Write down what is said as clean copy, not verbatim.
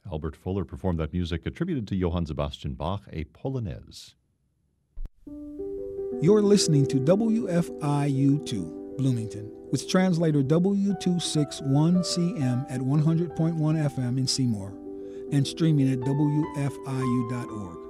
Albert Fuller performed that music attributed to Johann Sebastian Bach, a Polonaise. You're listening to WFIU2 Bloomington with translator W261CM at 100.1 FM in Seymour and streaming at WFIU.org.